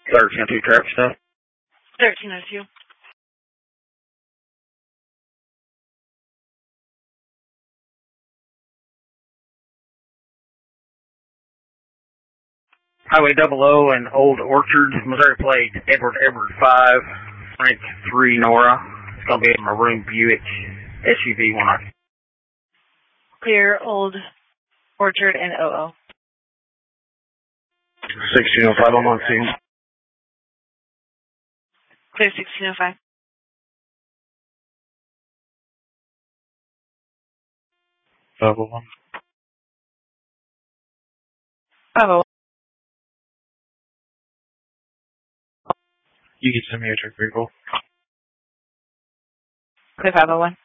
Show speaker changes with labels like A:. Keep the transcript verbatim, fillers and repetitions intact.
A: thirteen oh two traffic stop.
B: thirteen oh two.
A: Highway double O and Old Orchard, Missouri plate, Edward Edward five, Frank three Nora. It's going to be a maroon Buick S U V one.
B: Clear Old Orchard and O O.
A: sixteen oh five on one scene.
B: Clear sixteen oh five.
A: five oh one.
B: five oh one.
A: You can send me a check vehicle.
B: Clear five oh one.